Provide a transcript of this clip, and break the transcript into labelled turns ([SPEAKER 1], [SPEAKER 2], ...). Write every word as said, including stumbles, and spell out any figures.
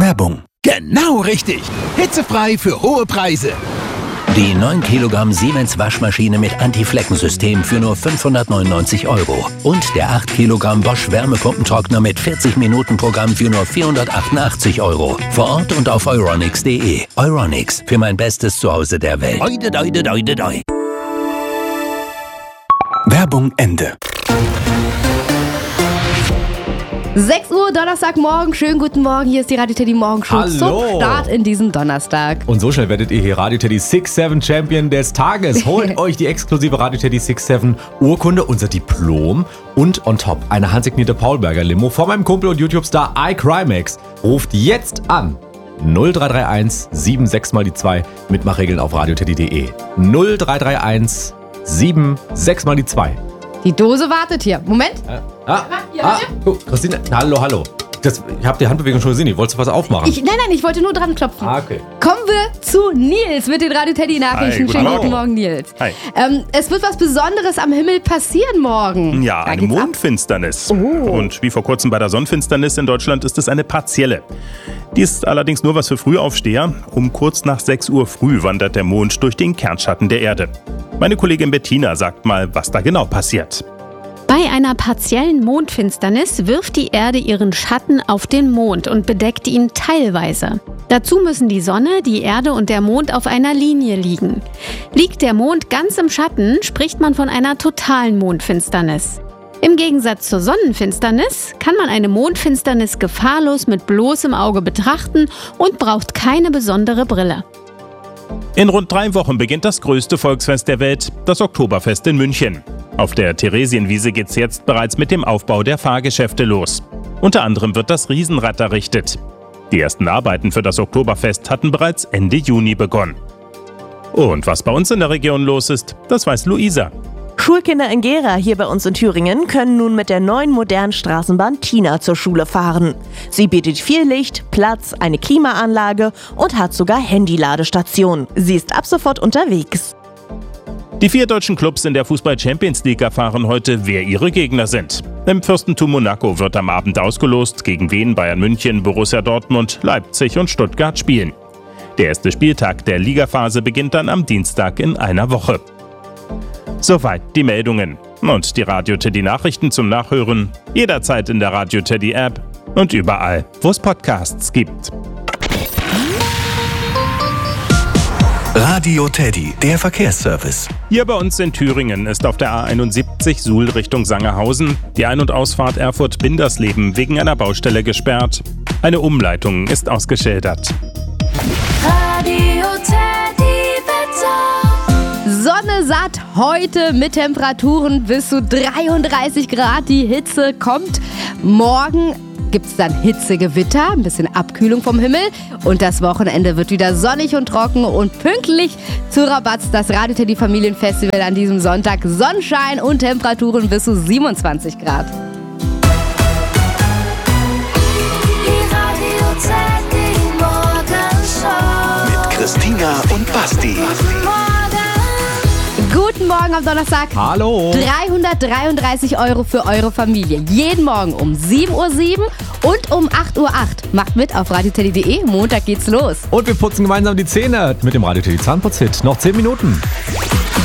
[SPEAKER 1] Werbung.
[SPEAKER 2] Genau richtig. Hitzefrei für hohe Preise.
[SPEAKER 3] Die neun Kilogramm Siemens Waschmaschine mit Anti-Flecken-System für nur fünfhundertneunundneunzig Euro. Und der acht Kilogramm Bosch Wärmepumpentrockner mit vierzig Minuten Programm für nur vierhundertachtundachtzig Euro. Vor Ort und auf euronics punkt de. Euronics, für mein bestes Zuhause der Welt.
[SPEAKER 2] Oide, oide, oide, oide.
[SPEAKER 1] Werbung Ende.
[SPEAKER 4] sechs Uhr, Donnerstagmorgen. Schönen guten Morgen. Hier ist die Radio Teddy Morgenshow zum Start in diesen Donnerstag.
[SPEAKER 5] Und so schnell werdet ihr hier Radio Teddy sechs sieben Champion des Tages. Holt euch die exklusive Radio Teddy sechs sieben Urkunde, unser Diplom und on top eine handsignierte Paulberger Limo von meinem Kumpel und YouTube-Star iCrimex. Ruft jetzt an. null drei drei eins sieben sechs mal die zwei. Mitmachregeln auf radioteddy punkt de. null drei drei eins sieben sechs mal die zwei.
[SPEAKER 4] Die Dose wartet hier. Moment.
[SPEAKER 5] Ah, ah, ah guck, Christine, hallo, hallo. Das, ich habe die Handbewegung schon gesehen. Ich wollte was aufmachen.
[SPEAKER 4] Ich, nein, nein, ich wollte nur dran klopfen.
[SPEAKER 5] Ah, okay.
[SPEAKER 4] Kommen wir zu Nils mit den Radio Teddy Nachrichten.
[SPEAKER 6] Hi,
[SPEAKER 4] Schönen
[SPEAKER 6] guten
[SPEAKER 4] guten
[SPEAKER 6] Morgen.
[SPEAKER 4] Morgen, Nils.
[SPEAKER 6] Hi.
[SPEAKER 4] Ähm, es wird was Besonderes am Himmel passieren morgen.
[SPEAKER 6] Ja,
[SPEAKER 4] Da
[SPEAKER 6] eine
[SPEAKER 4] geht's ab.
[SPEAKER 6] Mondfinsternis.
[SPEAKER 4] Oh.
[SPEAKER 6] Und wie vor kurzem bei der Sonnenfinsternis in Deutschland ist es eine partielle. Die ist allerdings nur was für Frühaufsteher. Um kurz nach sechs Uhr früh wandert der Mond durch den Kernschatten der Erde. Meine Kollegin Bettina sagt mal, was da genau passiert.
[SPEAKER 7] Bei einer partiellen Mondfinsternis wirft die Erde ihren Schatten auf den Mond und bedeckt ihn teilweise. Dazu müssen die Sonne, die Erde und der Mond auf einer Linie liegen. Liegt der Mond ganz im Schatten, spricht man von einer totalen Mondfinsternis. Im Gegensatz zur Sonnenfinsternis kann man eine Mondfinsternis gefahrlos mit bloßem Auge betrachten und braucht keine besondere Brille.
[SPEAKER 6] In rund drei Wochen beginnt das größte Volksfest der Welt, das Oktoberfest in München. Auf der Theresienwiese geht's jetzt bereits mit dem Aufbau der Fahrgeschäfte los. Unter anderem wird das Riesenrad errichtet. Die ersten Arbeiten für das Oktoberfest hatten bereits Ende Juni begonnen. Und was bei uns in der Region los ist, das weiß Luisa.
[SPEAKER 8] Schulkinder in Gera, hier bei uns in Thüringen, können nun mit der neuen modernen Straßenbahn Tina zur Schule fahren. Sie bietet viel Licht, Platz, eine Klimaanlage und hat sogar Handyladestation. Sie ist ab sofort unterwegs.
[SPEAKER 6] Die vier deutschen Clubs in der Fußball-Champions League erfahren heute, wer ihre Gegner sind. Im Fürstentum Monaco wird am Abend ausgelost, gegen wen Bayern München, Borussia Dortmund, Leipzig und Stuttgart spielen. Der erste Spieltag der Ligaphase beginnt dann am Dienstag in einer Woche. Soweit die Meldungen. Und die Radio Teddy Nachrichten zum Nachhören jederzeit in der Radio Teddy App und überall, wo es Podcasts gibt.
[SPEAKER 1] Radio Teddy, der Verkehrsservice.
[SPEAKER 6] Hier bei uns in Thüringen ist auf der A einundsiebzig Suhl Richtung Sangerhausen die Ein- und Ausfahrt Erfurt-Bindersleben wegen einer Baustelle gesperrt. Eine Umleitung ist ausgeschildert.
[SPEAKER 9] Radio Teddy Wetter.
[SPEAKER 4] Sonne satt heute mit Temperaturen bis zu dreiunddreißig Grad. Die Hitze kommt. Morgen gibt es dann Hitzegewitter, ein bisschen Abkühlung vom Himmel. Und das Wochenende wird wieder sonnig und trocken und pünktlich zu Rabatz das Radio Teddy Familienfestival an diesem Sonntag. Sonnenschein und Temperaturen bis zu siebenundzwanzig Grad.
[SPEAKER 9] Die Radio Teddy Morgenshow.
[SPEAKER 1] Mit Christina und Basti.
[SPEAKER 4] Guten Morgen am Donnerstag.
[SPEAKER 5] Hallo.
[SPEAKER 4] dreihundertdreiunddreißig Euro für eure Familie. Jeden Morgen um sieben Uhr sieben und um acht Uhr acht. Macht mit auf radioteddy punkt de. Montag geht's los.
[SPEAKER 5] Und wir putzen gemeinsam die Zähne mit dem Radio Teddy Zahnputzhit. Noch zehn Minuten.